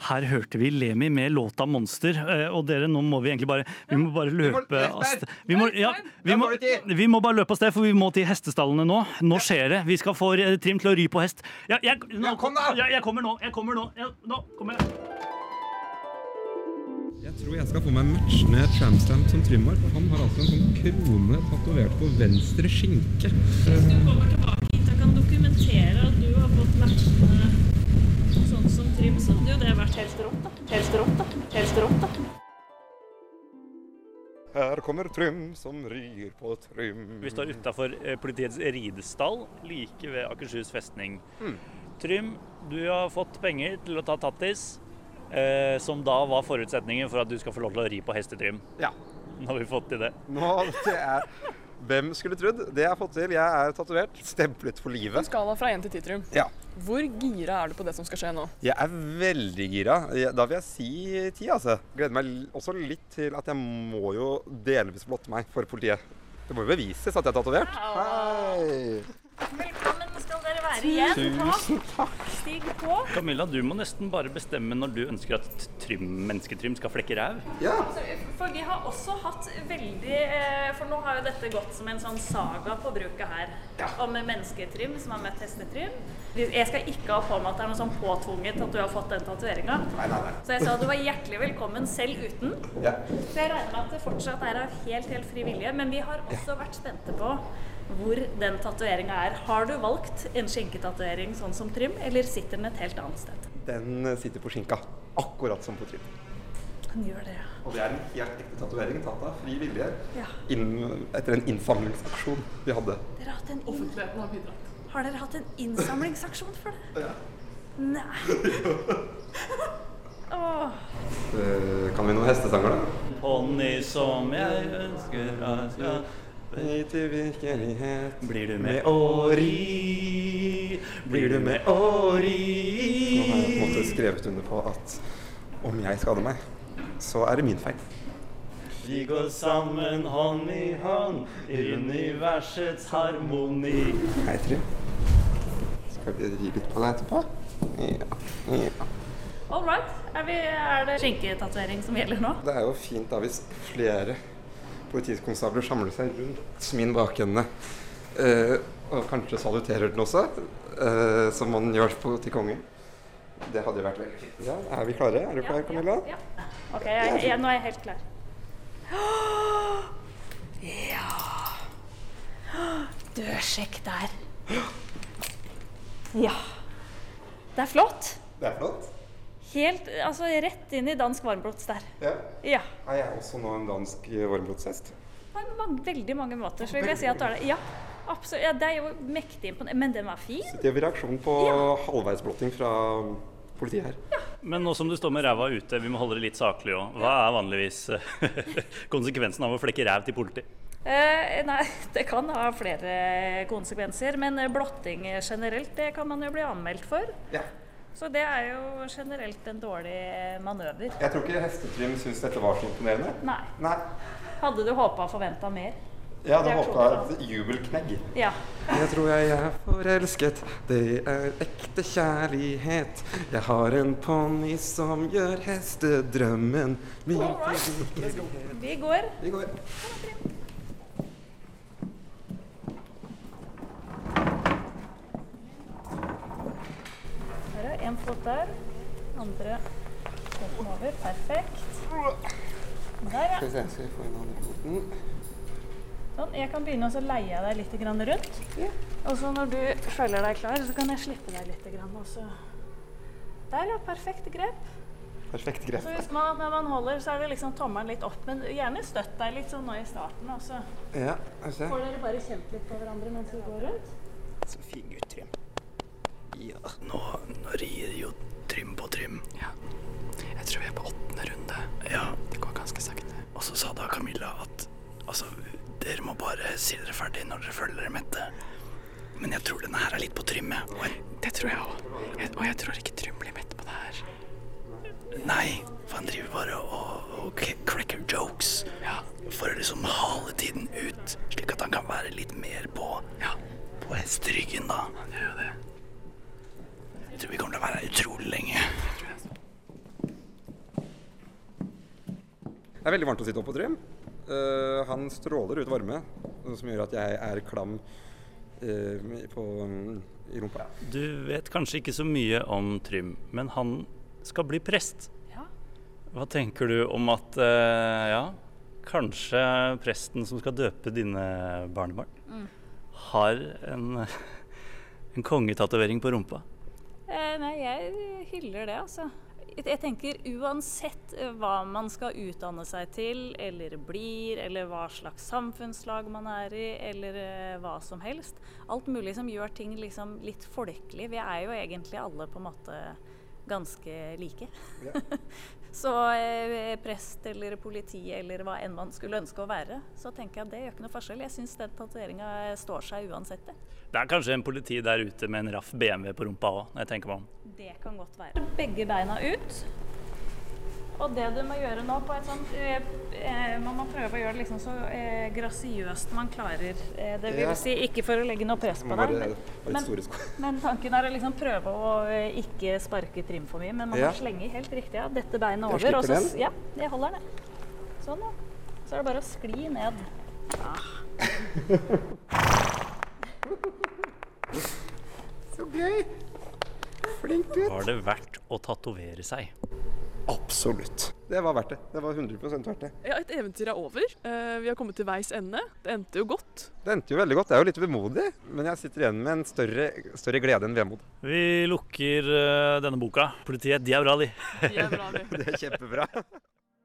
Her hørte vi Lemi med låta Monster, og dere, nå må vi egentlig bare løpe av sted. Vi må bare løpe av sted, for vi må til hestestallene nå. Nå skjer det. Vi skal få Trym til å ry på hest. Jeg kommer nå. Nå kommer jeg. Jeg tror jeg skal få meg matchende tramstamp som Trym har, for han har altså en sånn krone tatovert på venstre skinke. Hvis du kommer tilbake hit og kan dokumentere at du har fått matchende sånn som Trym, så hadde jo det vært helt rått da. Her kommer Trym som rir på Trym. Vi står utenfor politiets ridestall, like ved Akershus festning. Trym, du har fått penger til å ta tattis, som da var forutsetningen for at du skal få lov til å ri på hestetrym. Ja. Nå har vi fått til det. Hvem skulle trodd? Det jeg har fått til. Jeg tatovert, stemplet for livet. En skala fra 1 til 10, Trym. Ja. Hvor gira du på det som skal skje nå? Jeg veldig gira. Da vil jeg si 10, altså. Gleder meg også litt til at jeg må jo delvis blotte meg for politiet. Det må jo bevises at jeg tatovert. Hei! Velkommen skal dere være igjen. Tusen takk. Stig på. Camilla, du må nesten bare bestemme når du ønsker at mennesketrym skal flekke ræv. Ja. For vi har også hatt veldig, for nå har jo dette gått som en sånn saga på bruket her, om mennesketrym som har møtt hestetrym. Jeg skal ikke ha på meg at det er noe sånn påtvunget at du har fått den tatoveringen. Nei. Så jeg sa at du var hjertelig velkommen selv uten. Ja. Så jeg regner med at det fortsatt er av helt fri vilje, men vi har også vært spente på hvor den tatoveringen er. Har du valgt en skinketatovering sånn som Trym, eller sitter den et helt annet sted? Den sitter på skinka, akkurat som på Trym. Den gjør det, ja. Og det er en helt ekte tatovering tatt av fri vilje Ja. etter en innsamlingsaksjon vi hadde. Dere har hatt en Offentligheten har bidratt. Har dere hatt en innsamlingsaksjon for det? Ja. Nei. Åh. Kan vi noen hestesanger da? Ponni som jeg ønsker at skal Vei til virkelighet. Blir du med å ri? Blir du med å ri? Nå har jeg på en måte skrevet under på at om jeg skader meg, så er det min feil. Vi går sammen hånd i hånd i universets harmoni. Hei, Trym. Skal vi ri litt på deg etterpå? Ja. All right. Er det skinketatovering som gjelder nå? Det er jo fint da hvis flere politikonstabler samler seg rundt min bakende, og kanskje saluterer den også, som man gjør til kongen. Det hadde jo vært veldig fint. Ja, er vi klare? Er du klar, Camilla? Ja. Ok, nå er jeg helt klar. Ja. Dørsjekk der. Ja. Det er flott. Det er flott. Helt, altså rett inn i dansk varmblåts der. Ja. Ja. Er jeg også nå en dansk varmblodshest? På veldig mange måter, så vil jeg si at du er det. Ja, absolutt. Ja, det er jo mektig imponerende, men den var fin. Det er reaksjon på halvveisblotting fra politiet her. Ja. Men nå som du står med ræva ute, vi må holde det litt saklig også. Hva er vanligvis konsekvensen av å flekke ræv til politi? Nei, det kan ha flere konsekvenser, men blotting generelt, det kan man jo bli anmeldt for. Ja. Så det er jo generelt en dårlig manøver. Jeg tror ikke hestetrym synes dette var så imponerende. Nei. Hadde du håpet og forventet mer? Jeg hadde håpet et jubelknegg. Ja. Jeg tror jeg er forelsket, det er ekte kjærlighet. Jeg har en ponni som gjør hestedrømmen min. Vi går. Vi går. En fot der, andre foten over, perfekt. Der, ja. Skal vi få en annen foten. Sånn, jeg kan begynne å leie deg litt rundt. Ja. Og så når du føler deg klar, så kan jeg slippe deg litt også. Der, ja, perfekt grep. Perfekt grep. Så husk man at når man holder, så er det liksom tommelen litt opp, men gjerne støtt deg litt sånn nå i starten. Også. Ja, jeg ser. Får dere bare kjent litt på hverandre mens vi går rundt? Så fin gutt, Trym. Ja, nå rir jo Trym på Trym. Ja, jeg tror vi er på 8. runde. Ja. Det går ganske sakte. Og så sa da Camilla at dere må bare si dere ferdig når dere føler dere mette. Men jeg tror denne her er litt på Trym. Det tror jeg også. Og jeg tror ikke Trym blir mett på det her. Nei, for han driver bare og cracker jokes. Ja. For å liksom hale tiden ut, slik at han kan være litt mer på hesteryggen da. Han gjør jo det. Jeg tror vi kommer til å være her utrolig lenge. Det er veldig varmt å sitte opp på Trym. Han stråler ut varme, noe som gjør at jeg er klam i rumpa. Du vet kanskje ikke så mye om Trym, men han skal bli prest. Ja. Hva tenker du om at kanskje presten som skal døpe dine barnebarn, har en kongetatovering på rumpa? Nei, jeg hyller det, altså. Jeg tenker uansett hva man skal utdanne seg til, eller blir, eller hva slags samfunnslag man er i, eller hva som helst. Alt mulig som gjør ting liksom litt folkelig. Vi er jo egentlig alle på en måte ganske like. Ja. Så prest eller politi eller hva enn man skulle ønske å være, så tenker jeg at det gjør ikke noe forskjell. Jeg synes den tatoveringen står seg uansett det. Det er kanskje en politi der ute med en raff BMW på rumpa også, når jeg tenker meg om. Det kan godt være. Begge beina ut. Og det du må gjøre nå på et sånt, man må prøve å gjøre det liksom så grasiøst man klarer. Det vil si ikke for å legge noe press på deg, men tanken er å liksom prøve å ikke sparke Trym for mye, men man må slenge helt riktig av dette beinet over. Og så, ja, jeg holder den. Sånn da. Så er det bare å skli ned. Så gøy! Flink gutt. Var det verdt å tatovere seg? Absolutt. Det var verdt det. Det var 100% verdt det. Ja, et eventyr er over. Vi har kommet til veis ende. Det endte jo godt. Det endte jo veldig godt. Det er jo litt vemodig, men jeg sitter igjen med en større glede enn vemod. Vi lukker denne boka. Politiet, de er bra, de. De er bra, de. Det er kjempebra.